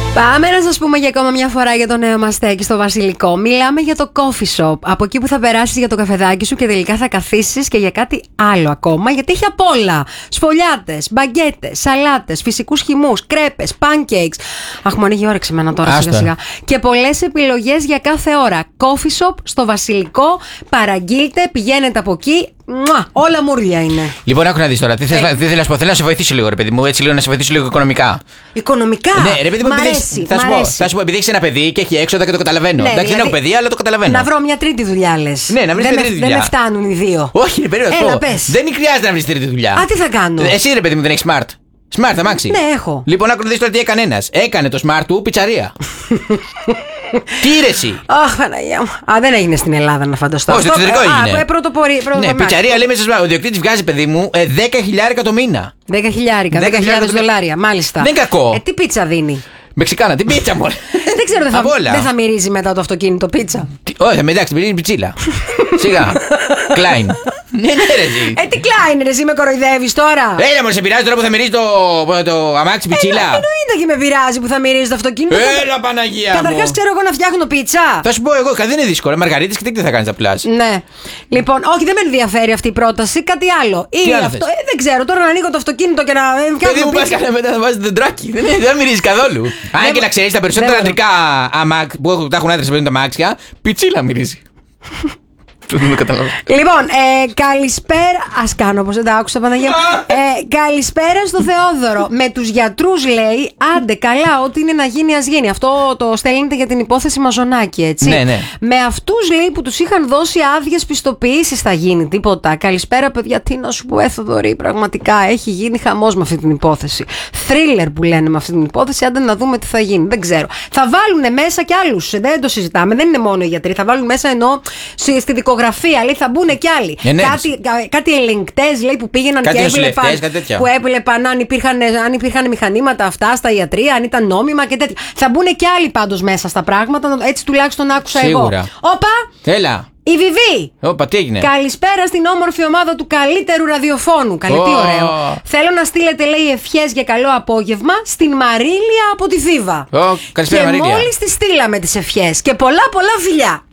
Πάμε να σας πούμε για ακόμα μια φορά για το νέο μας στέκι στο Βασιλικό. Μιλάμε για το coffee shop. Από εκεί που θα περάσεις για το καφεδάκι σου και τελικά θα καθίσεις και για κάτι άλλο ακόμα, γιατί έχει απ' όλα. Σφολιάτες, μπαγκέτες, σαλάτες, φυσικούς χυμούς, κρέπες, pancakes. Αχ, μου ανοίγει όρεξη εμένα τώρα σιγά σιγά. Και πολλές επιλογές για κάθε ώρα. Coffee shop στο Βασιλικό. Παραγγείλτε, πηγαίνετε από εκεί. Όλα μούρλια είναι. Λοιπόν, άκου να δεις τώρα. Τι θέλω να σου πω. Θέλω να σε βοηθήσω λίγο, ρε παιδί μου. Έτσι λίγο να σε βοηθήσω λίγο οικονομικά. Οικονομικά? Ναι, ρε παιδί μου, θα σου πω, επειδή έχεις ένα παιδί και έχει έξοδα και το καταλαβαίνω. Ναι, εντάξει, δεν έχω παιδί, αλλά το καταλαβαίνω. Να βρω μια τρίτη δουλειά, λες. Ναι, να βρεις μια τρίτη δουλειά. Δεν με φτάνουν οι δύο. Όχι, ρε παιδί μου. Δεν χρειάζεται να βρεις τρίτη δουλειά. Α, τι θα κάνω? Εσύ, ρε παιδί μου, δεν έχεις smart. Smart, αμάξι. Ναι, έχω. Λοιπόν, άκου να δεις τώρα τι έκανε ένας. Έκανε το smart του πιτσαρία. Τι ήρεση. Αχ, Παναγία μου. Α, δεν έγινε στην Ελλάδα να φανταστώ. Όχι, στο εξωτερικό έγινε. Πρωτοπορία. Ναι, πιτσαρία λέει μέσα. Ο ιδιοκτήτης βγάζει, παιδί μου, 10.000 το μήνα. 10.000 δολάρια, μάλιστα. Δεν κακό. Τι πίτσα δίνει? Μεξικάνα, την πίτσα μου. Δεν ξέρω, δεν θα μυρίζει μετά το αυτοκίνητο πίτσα. Όχι, θα μυρίζει, μυρίζει πιτσίλα. Σιγά. Κλάιν. Ναι, ρε εσύ. Τι Κλάιν, ρε εσύ, με κοροϊδεύεις τώρα? Έλα, μου σε πειράζει τώρα που θα μυρίζει το αμάξι πιτσίλα. Εννοείται και με πειράζει που θα μυρίζει το αυτοκίνητο. Έλα, Παναγία μου. Καταρχάς ξέρω εγώ να φτιάχνω πίτσα. Θα σου πω εγώ, δεν είναι δύσκολο. Μαργαρίτες και τι θα κάνεις απλά. Ναι. Λοιπόν, όχι, δεν με ενδιαφέρει αυτή η πρόταση. Κάτι άλλο. Ή αυτό. Δεν ξέρω, τώρα να ανοίγω το αυτοκίνητο και να φτιάχνω. Παιδί μου, πας καλά μετά να βάζεις δεντράκι. Δεν μυρίζει καθόλου. Αν και να ξέρεις, τα περισσότερα αντρικά που τα έχουν άντρες με τα αμάξια, πιτσίλα μυρίζει. Λοιπόν, καλησπέρα. Ας κάνω όπως δεν τα άκουσα, Παναγία. Καλησπέρα στο Θεόδωρο. Με τους γιατρούς, λέει, άντε καλά, ό,τι είναι να γίνει, ας γίνει. Αυτό το στέλνετε για την υπόθεση Μαζονάκη, έτσι. Ναι. Με αυτούς, λέει, που τους είχαν δώσει άδειες πιστοποιήσεις θα γίνει τίποτα? Καλησπέρα, παιδιά. Τι να σου πω, Θοδωρή, πραγματικά έχει γίνει χαμός με αυτή την υπόθεση. Θρίλερ που λένε με αυτή την υπόθεση. Άντε να δούμε τι θα γίνει. Δεν ξέρω. Θα βάλουν μέσα κι άλλους. Δεν το συζητάμε. Δεν είναι μόνο οι γιατροί. Θα βάλουν μέσα ενώ στη δικογραφία. Λέει, θα μπουν κι άλλοι. Κάτι ελεγκτές, λέει, που πήγαιναν και έβλεπαν αν υπήρχαν μηχανήματα αυτά στα ιατρεία, αν ήταν νόμιμα και τέτοια. Θα μπουν κι άλλοι πάντως μέσα στα πράγματα. Έτσι τουλάχιστον άκουσα σίγουρα. Εγώ. Όπα! Έλα! Η Βιβί! Όπα, τι έγινε? Καλησπέρα στην όμορφη ομάδα του καλύτερου ραδιοφώνου. Τι ωραίο. Θέλω να στείλετε, λέει, ευχές για καλό απόγευμα στην Μαρίλια από τη Θήβα. Καλησπέρα, Μαρίλια. Και μόλις τη στείλαμε τις ευχές. Και πολλά φιλιά.